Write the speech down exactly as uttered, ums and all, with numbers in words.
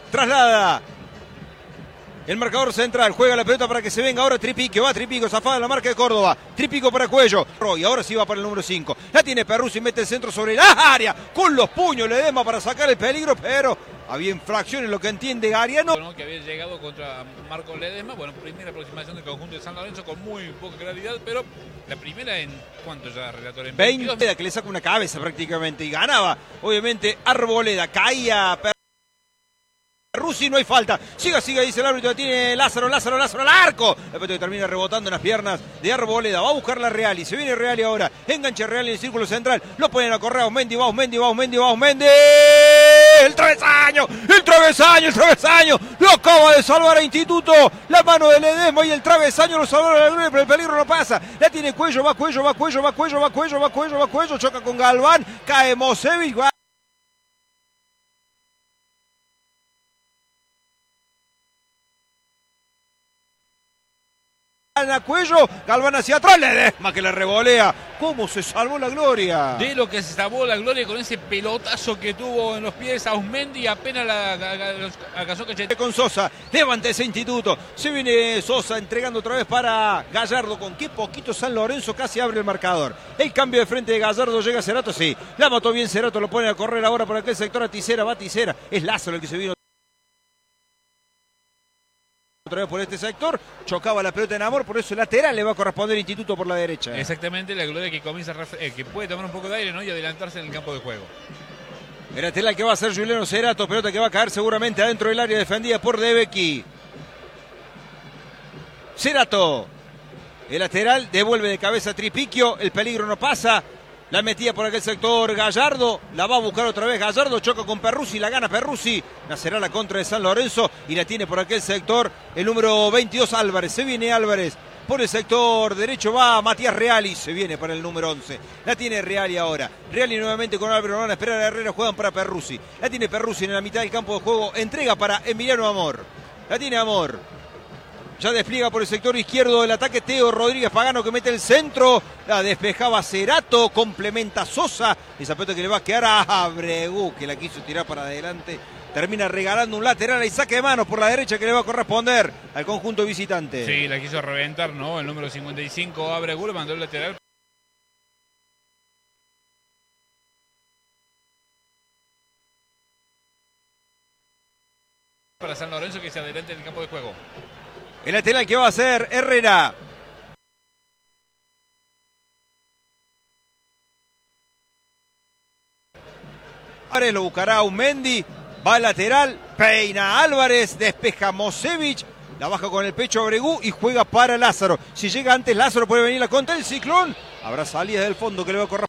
traslada el marcador central, juega la pelota para que se venga ahora Tripico, va Tripico, zafada en la marca de Córdoba, Tripico para Cuello, y ahora sí va para el número cinco, la tiene Perruzzi, mete el centro sobre la área, con los puños Ledesma para sacar el peligro, pero había infracción en lo que entiende Ariano. Bueno, que había llegado contra Marcos Ledesma, bueno, primera aproximación del conjunto de San Lorenzo con muy poca claridad, pero la primera en, ¿cuánto ya, relator? En veinte, que le saca una cabeza prácticamente y ganaba, obviamente Arboleda, caía Perruzzi, no hay falta, siga, siga, dice el árbitro, tiene Lázaro, Lázaro, Lázaro, al arco, la pelota que termina rebotando en las piernas de Arboleda, va a buscar la Reali, se viene Reali ahora, engancha Reali en el círculo central, lo ponen a correr, Ausmendi, va Ausmendi, va Ausmendi, va Ausmendi, el travesaño, el travesaño, el travesaño, lo acaba de salvar a Instituto, la mano de Ledesma y el travesaño lo salvó, pero el peligro no pasa, la tiene Cuello, va Cuello, va Cuello, va Cuello, va Cuello, va Cuello, va Cuello, choca con Galván, cae Mosevich, va a Cuello, Galván hacia atrás, Ledesma que le revolea. ¿Cómo se salvó la gloria? De lo que se salvó la gloria con ese pelotazo que tuvo en los pies Ausmendi, apenas la, la, la alcanzó Cachete. Con Sosa, levanta ese Instituto, se viene Sosa entregando otra vez para Gallardo, con qué poquito San Lorenzo casi abre el marcador. El cambio de frente de Gallardo, llega Cerato, sí, la mató bien Cerato, lo pone a correr ahora por aquel sector a Tisera, va Tisera, es Lázaro el que se vino otra vez por este sector, chocaba la pelota en Amor, por eso el lateral le va a corresponder Instituto por la derecha. Exactamente, la gloria que comienza a eh, que puede tomar un poco de aire, ¿no? Y adelantarse en el campo de juego. El lateral que va a ser Juliano Cerato, pelota que va a caer seguramente adentro del área defendida por De Becchi. Cerato, el lateral devuelve de cabeza a Tripico, el peligro no pasa. La metía por aquel sector Gallardo, la va a buscar otra vez Gallardo, choca con Perruzzi, la gana Perruzzi, nacerá la contra de San Lorenzo y la tiene por aquel sector el número veintidós Álvarez, se viene Álvarez, por el sector derecho va Matías Reali, se viene para el número once, la tiene Reali ahora, Reali nuevamente con Álvaro, van a esperar a Herrera, juegan para Perruzzi, la tiene Perruzzi en la mitad del campo de juego, entrega para Emiliano Amor, la tiene Amor. Ya despliega por el sector izquierdo el ataque Teo Rodríguez Pagano que mete el centro. La despejaba Cerato, complementa Sosa. Esa pelota que le va a quedar a Abregu, que la quiso tirar para adelante. Termina regalando un lateral y saque de manos por la derecha que le va a corresponder al conjunto visitante. Sí, la quiso reventar, ¿no? El número cincuenta y cinco, Abregu, le mandó el lateral. Para San Lorenzo que se adelante en el campo de juego. El lateral que va a ser Herrera. Álvarez lo buscará Ausmendi. Va al lateral. Peina Álvarez. Despeja Mosevich. La baja con el pecho Abregu y juega para Lázaro. Si llega antes Lázaro puede venir la contra el Ciclón. Habrá salida del fondo que le va a correr.